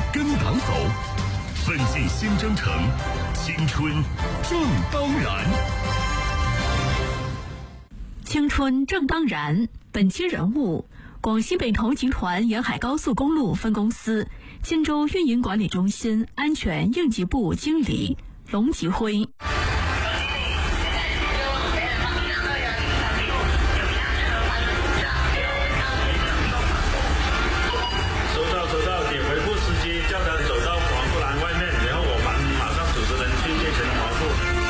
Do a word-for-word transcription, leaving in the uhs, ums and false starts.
跟党走，奋进新征程，青春正当然。 青春正当然。本期人物：广西北投集团沿海高速公路分公司荆州运营管理中心安全应急部经理龙吉辉。